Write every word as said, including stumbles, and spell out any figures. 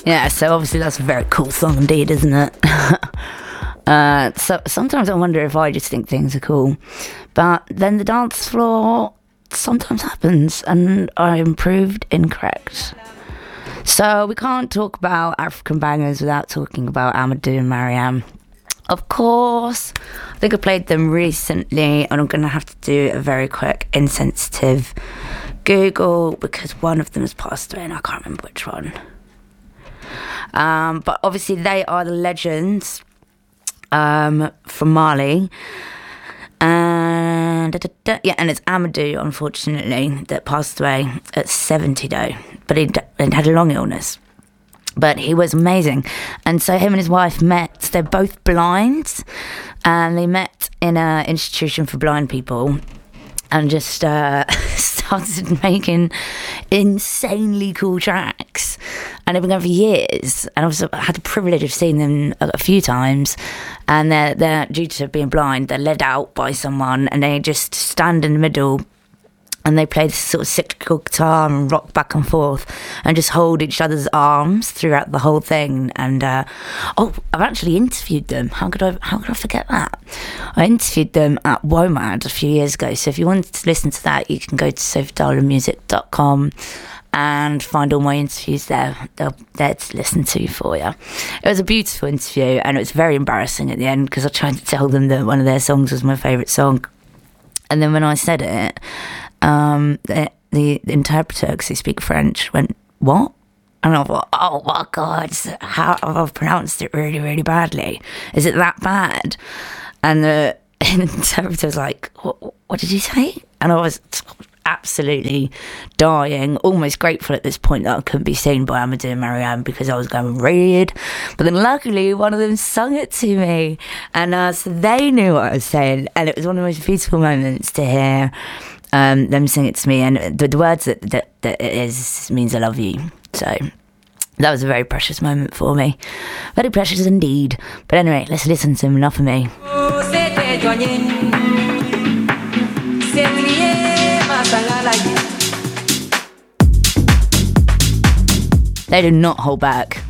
Yeah, so obviously that's a very cool song indeed, isn't it? uh, so sometimes I wonder if I just think things are cool, but then the dance floor sometimes happens, and I'm proved incorrect. So we can't talk about African bangers without talking about Amadou and Mariam. Of course, I think I played them recently, and I'm going to have to do a very quick insensitive Google because one of them has passed away and I can't remember which one. Um, but obviously they are the legends um, from Mali. And da, da, da, yeah, and it's Amadou, unfortunately, that passed away at seventy though. But he had a long illness. But he was amazing. And so him and his wife met. They're both blind. And they met in an institution for blind people. And just uh, started making insanely cool tracks. And they've been going for years. And I've had the privilege of seeing them a few times. And they're, they're due to being blind, they're led out by someone. And they just stand in the middle. And they play this sort of cyclical guitar and rock back and forth and just hold each other's arms throughout the whole thing. And, uh, oh, I've actually interviewed them. How could I, how could I forget that? I interviewed them at WOMAD a few years ago. So if you wanted to listen to that, you can go to sophie darling music dot com and find all my interviews there. They're there to listen to for you. It was a beautiful interview, and it was very embarrassing at the end because I tried to tell them that one of their songs was my favourite song. And then when I said it, Um, the, the interpreter, because they speak French, went, what? And I thought, oh my God, how I've pronounced it really, really badly. Is it that bad? And the interpreter was like, what, what did you say? And I was absolutely dying, almost grateful at this point that I couldn't be seen by Amadou and Mariam because I was going read. But then luckily one of them sung it to me, and uh, so they knew what I was saying, and it was one of the most beautiful moments to hear Um, them sing it to me, and the, the words that, that that it is means I love you. So that was a very precious moment for me, very precious indeed. But anyway, let's listen to him. Enough of me. They do not hold back.